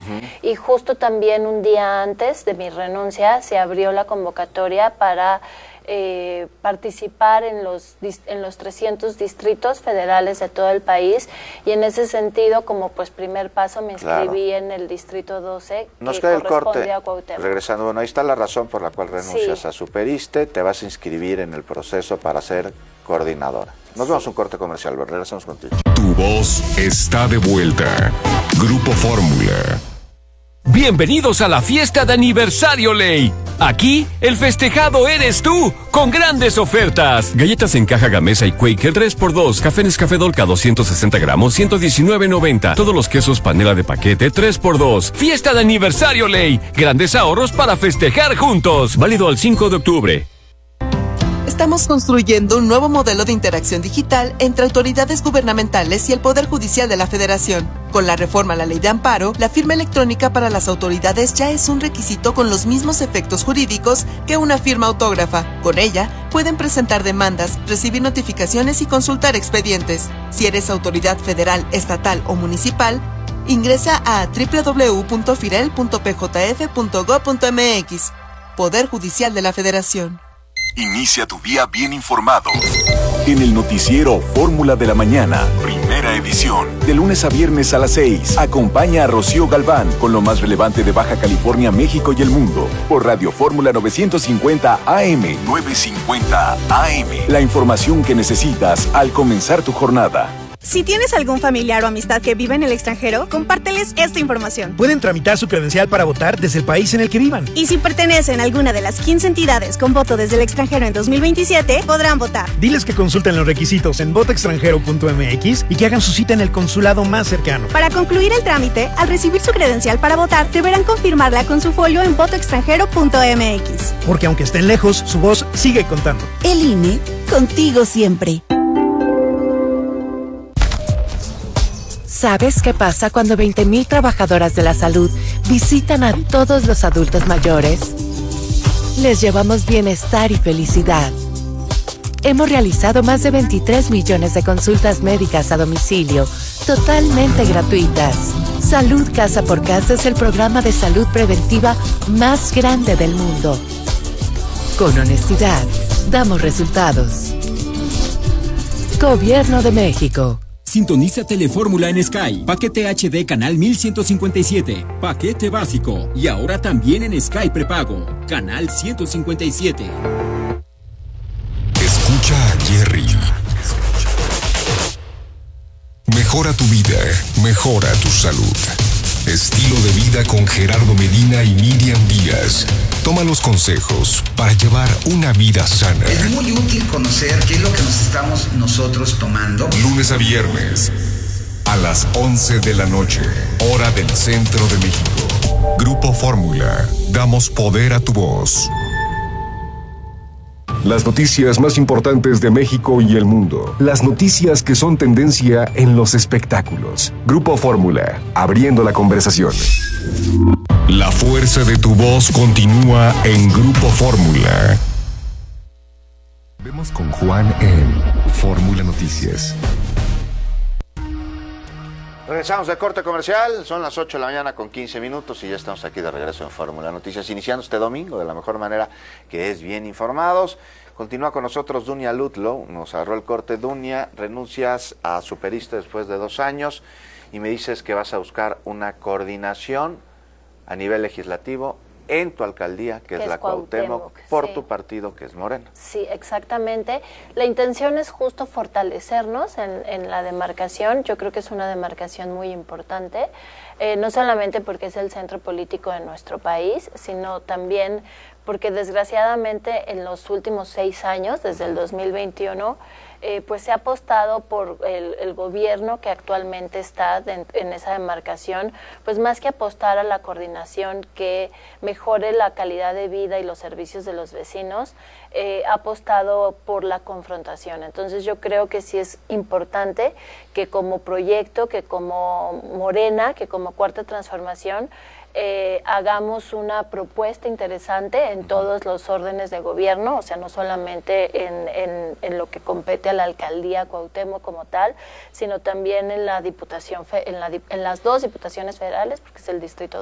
y justo también un día antes de mi renuncia se abrió la convocatoria para participar en los 300 distritos federales de todo el país, y en ese sentido, como pues primer paso, me inscribí en el distrito 12, Nos que queda el corresponde corte. a Cuauhtémoc. Regresando, bueno, ahí está la razón por la cual renuncias a Superiste, te vas a inscribir en el proceso para ser coordinadora. Nos vamos a un corte comercial, regresamos contigo. Tu voz está de vuelta. Grupo Fórmula. Bienvenidos a la fiesta de aniversario Ley. Aquí, el festejado eres tú, con grandes ofertas. Galletas en caja Gamesa y Quaker 3x2. Café Nescafé Dolca 260 gramos, 119.90. Todos los quesos panela de paquete 3x2. Fiesta de aniversario Ley. Grandes ahorros para festejar juntos. Válido al 5 de octubre. Estamos construyendo un nuevo modelo de interacción digital entre autoridades gubernamentales y el Poder Judicial de la Federación. Con la reforma a la Ley de Amparo, la firma electrónica para las autoridades ya es un requisito con los mismos efectos jurídicos que una firma autógrafa. Con ella, pueden presentar demandas, recibir notificaciones y consultar expedientes. Si eres autoridad federal, estatal o municipal, ingresa a www.firel.pjf.gov.mx. Poder Judicial de la Federación. Inicia tu día bien informado. En el noticiero Fórmula de la Mañana, primera edición. De lunes a viernes a las 6. Acompaña a Rocío Galván con lo más relevante de Baja California, México y el mundo. Por Radio Fórmula 950 AM. 950 AM. La información que necesitas al comenzar tu jornada. Si tienes algún familiar o amistad que vive en el extranjero, compárteles esta información. Pueden tramitar su credencial para votar desde el país en el que vivan. Y si pertenecen a alguna de las 15 entidades con voto desde el extranjero en 2027, podrán votar. Diles que consulten los requisitos en votoextranjero.mx y que hagan su cita en el consulado más cercano. Para concluir el trámite, al recibir su credencial para votar, deberán confirmarla con su folio en votoextranjero.mx. Porque aunque estén lejos, su voz sigue contando. El INE, contigo siempre. ¿Sabes qué pasa cuando 20,000 trabajadoras de la salud visitan a todos los adultos mayores? Les llevamos bienestar y felicidad. Hemos realizado más de 23 millones de consultas médicas a domicilio, totalmente gratuitas. Salud Casa por Casa es el programa de salud preventiva más grande del mundo. Con honestidad, damos resultados. Gobierno de México. Sintoniza Telefórmula en Sky. Paquete HD canal 1157. Paquete básico. Y ahora también en Sky prepago. Canal 157. Escucha a Jerry. Mejora tu vida. Mejora tu salud. Estilo de vida con Gerardo Medina y Miriam Díaz. Toma los consejos para llevar una vida sana. Es muy útil conocer qué es lo que nos estamos nosotros tomando. Lunes a viernes, a las 11 de la noche, hora del centro de México. Grupo Fórmula, damos poder a tu voz. Las noticias más importantes de México y el mundo. Las noticias que son tendencia en los espectáculos. Grupo Fórmula, abriendo la conversación. La fuerza de tu voz continúa en Grupo Fórmula. Vemos con Juan en Fórmula Noticias. Regresamos de corte comercial, son las 8 de la mañana con 15 minutos y ya estamos aquí de regreso en Fórmula Noticias, iniciando este domingo de la mejor manera, que es bien informados. Continúa con nosotros Dunia Ludlow, nos agarró el corte. Dunia, renuncias a Superiste después de 2 años y me dices que vas a buscar una coordinación a nivel legislativo en tu alcaldía, que es la Cuauhtémoc, por tu partido, que es Morena. Sí, exactamente. La intención es justo fortalecernos en la demarcación. Yo creo que es una demarcación muy importante, no solamente porque es el centro político de nuestro país, sino también porque desgraciadamente en los últimos 6 años, desde el 2021, pues se ha apostado por el gobierno que actualmente está en esa demarcación, pues más que apostar a la coordinación que mejore la calidad de vida y los servicios de los vecinos, ha apostado por la confrontación. Entonces yo creo que sí es importante que como proyecto, que como Morena, que como Cuarta Transformación, hagamos una propuesta interesante en todos los órdenes de gobierno, o sea, no solamente en lo que compete a la alcaldía Cuauhtémoc como tal, sino también en la diputación, en las 2 diputaciones federales, porque es el distrito